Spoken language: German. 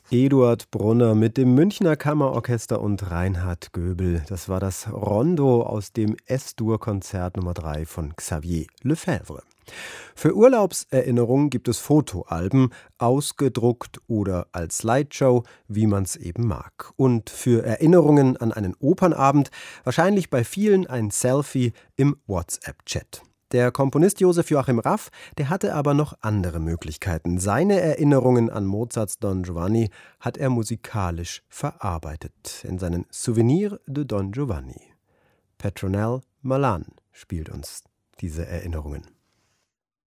Eduard Brunner mit dem Münchner Kammerorchester und Reinhard Göbel. Das war das Rondo aus dem S-Dur-Konzert Nummer 3 von Xavier Lefebvre. Für Urlaubserinnerungen gibt es Fotoalben, ausgedruckt oder als Slideshow, wie man es eben mag. Und für Erinnerungen an einen Opernabend wahrscheinlich bei vielen ein Selfie im WhatsApp-Chat. Der Komponist Josef Joachim Raff, der hatte aber noch andere Möglichkeiten. Seine Erinnerungen an Mozarts Don Giovanni hat er musikalisch verarbeitet in seinen Souvenirs de Don Giovanni. Petronelle Malan spielt uns diese Erinnerungen.